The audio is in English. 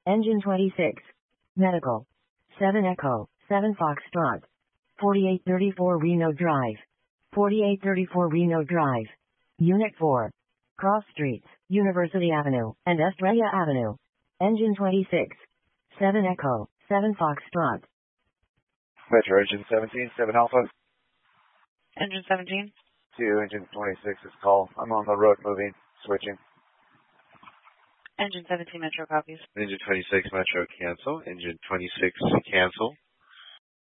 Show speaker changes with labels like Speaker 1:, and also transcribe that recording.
Speaker 1: Engine 26. Medical. 7 Echo, 7 Foxtrot. 4834 Reno Drive. 4834 Reno Drive. Unit 4. Cross Streets, University Avenue, and Estrella Avenue. Engine 26. 7 Echo, 7 Foxtrot.
Speaker 2: Metro Engine 17, 7 Alpha.
Speaker 3: Engine 17.
Speaker 2: To Engine 26's call. I'm on the road moving, switching.
Speaker 3: Engine 17 Metro copies.
Speaker 4: Engine 26 Metro cancel. Engine 26 cancel.